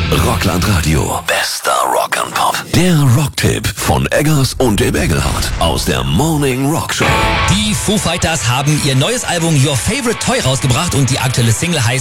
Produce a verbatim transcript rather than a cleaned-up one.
Rockland Radio. Bester Rock and Pop. Der Rocktipp von Eggers und dem Engelhardt aus der Morning Rock Show. Die Foo Fighters haben ihr neues Album Your Favorite Toy rausgebracht und die aktuelle Single heißt